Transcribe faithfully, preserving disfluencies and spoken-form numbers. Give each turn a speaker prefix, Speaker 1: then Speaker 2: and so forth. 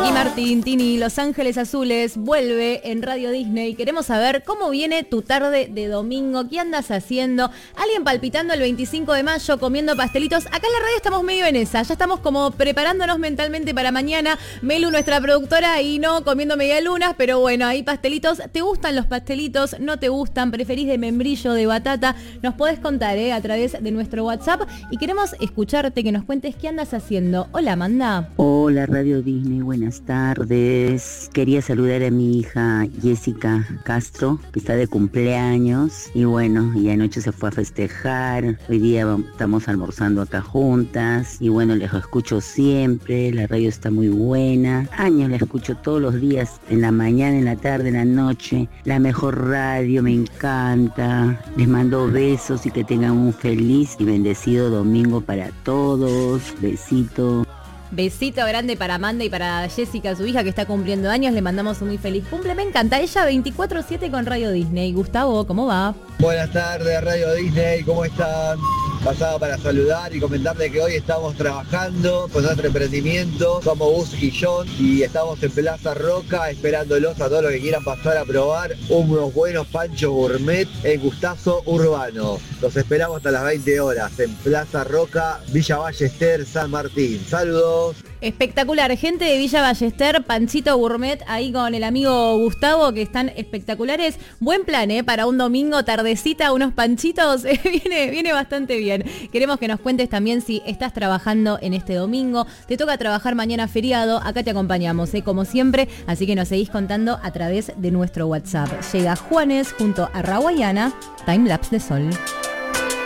Speaker 1: Ricky Martin, Tini, Los Ángeles Azules, vuelve en Radio Disney. Queremos saber cómo viene tu tarde de domingo, qué andas haciendo. Alguien palpitando el veinticinco de mayo, comiendo pastelitos. Acá en la radio estamos medio en esa, ya estamos como preparándonos mentalmente para mañana. Melu, nuestra productora, y no comiendo medialunas, pero bueno, ahí pastelitos. ¿Te gustan los pastelitos? ¿No te gustan? ¿Preferís de membrillo, de batata? Nos podés contar eh, a través de nuestro WhatsApp y queremos escucharte, que nos cuentes qué andas haciendo. Hola, Amanda.
Speaker 2: Hola, Radio Disney, buenas tardes. Quería saludar a mi hija Jessica Castro, que está de cumpleaños. Y bueno, y anoche se fue a festejar. Hoy día estamos almorzando acá juntas. Y bueno, les escucho siempre. La radio está muy buena. Años la escucho todos los días, en la mañana, en la tarde, en la noche. La mejor radio, me encanta. Les mando besos y que tengan un feliz y bendecido domingo para todos. Besito.
Speaker 1: Besito grande para Amanda y para Jessica, su hija, que está cumpliendo años. Le mandamos un muy feliz cumple. Me encanta. Ella veinticuatro siete con Radio Disney. Gustavo, ¿cómo va?
Speaker 3: Buenas tardes, Radio Disney. ¿Cómo están? Pasaba para saludar y comentarles que hoy estamos trabajando con nuestro emprendimiento. Somos Bus y John y estamos en Plaza Roca esperándolos a todos los que quieran pasar a probar unos buenos panchos gourmet en Gustazo Urbano. Los esperamos hasta las veinte horas en Plaza Roca, Villa Ballester, San Martín. Saludos.
Speaker 1: Espectacular, gente de Villa Ballester, Panchito Gourmet, ahí con el amigo Gustavo, que están espectaculares. Buen plan, ¿eh? Para un domingo, tardecita, unos panchitos, eh, viene, viene bastante bien. Queremos que nos cuentes también si estás trabajando en este domingo, te toca trabajar mañana feriado, acá te acompañamos, ¿eh? Como siempre, así que nos seguís contando a través de nuestro WhatsApp. Llega Juanes junto a Rawayana, Timelapse de Sol.